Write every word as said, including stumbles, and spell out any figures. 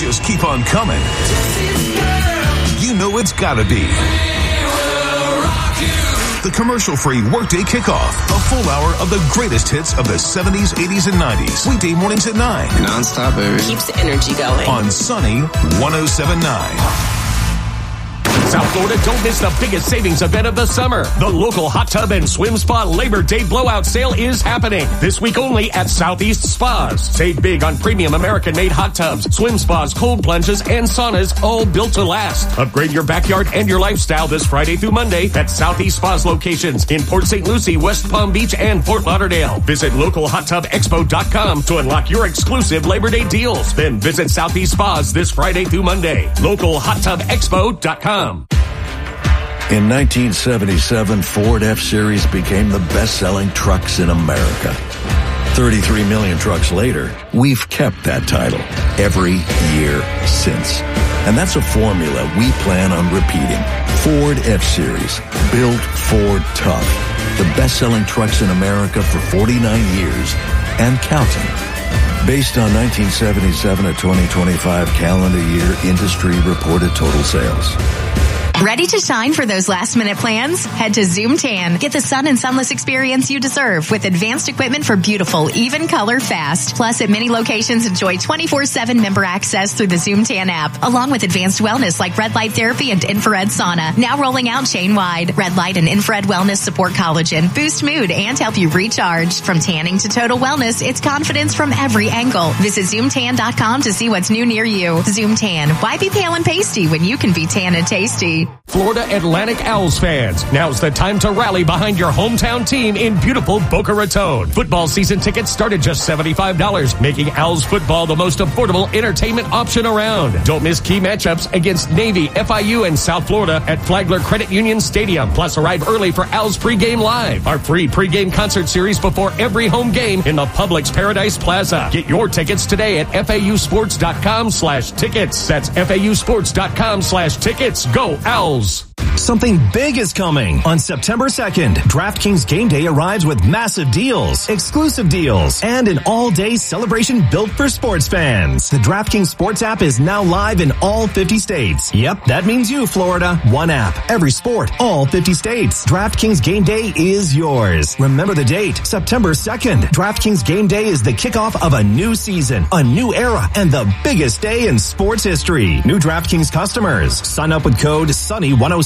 just keep on coming. You know it's gotta be the commercial-free Workday Kickoff, a full hour of the greatest hits of the seventies, eighties, and nineties. Weekday mornings at nine. Non-stop, baby. Keeps the energy going. On Sunny one oh seven point nine. South Florida, don't miss the biggest savings event of the summer. The local hot tub and swim spa Labor Day blowout sale is happening this week only at Southeast Spas. Save big on premium American-made hot tubs, swim spas, cold plunges, and saunas, all built to last. Upgrade your backyard and your lifestyle this Friday through Monday at Southeast Spas locations in Port Saint Lucie, West Palm Beach, and Fort Lauderdale. Visit local hot tub expo dot com to unlock your exclusive Labor Day deals. Then visit Southeast Spas this Friday through Monday. local hot tub expo dot com. In nineteen seventy-seven, Ford F-Series became the best-selling trucks in America. thirty-three million trucks later, we've kept that title every year since. And that's a formula we plan on repeating. Ford F-Series, built Ford tough. The best-selling trucks in America for forty-nine years and counting. Based on nineteen seventy-seven to twenty twenty-five calendar year industry reported total sales. Ready to shine for those last-minute plans? Head to Zoom Tan. Get the sun and sunless experience you deserve with advanced equipment for beautiful, even color fast. Plus, at many locations, enjoy twenty-four seven member access through the Zoom Tan app, along with advanced wellness like red light therapy and infrared sauna. Now rolling out chain-wide. Red light and infrared wellness support collagen, boost mood, and help you recharge. From tanning to total wellness, it's confidence from every angle. Visit zoom tan dot com to see what's new near you. Zoom Tan. Why be pale and pasty when you can be tan and tasty? Florida Atlantic Owls fans, now's the time to rally behind your hometown team in beautiful Boca Raton. Football season tickets start at just seventy-five dollars, making Owls football the most affordable entertainment option around. Don't miss key matchups against Navy, F I U, and South Florida at Flagler Credit Union Stadium. Plus, arrive early for Owls Pregame Live, our free pregame concert series before every home game in the Publix Paradise Plaza. Get your tickets today at F A U sports dot com slash tickets. That's F A U sports dot com slash tickets. Go Owls! Something big is coming. On September second, DraftKings Game Day arrives with massive deals, exclusive deals, and an all-day celebration built for sports fans. The DraftKings Sports app is now live in all fifty states. Yep, that means you, Florida. One app, every sport, all fifty states. DraftKings Game Day is yours. Remember the date, September second. DraftKings Game Day is the kickoff of a new season, a new era, and the biggest day in sports history. New DraftKings customers, sign up with code Sunny one oh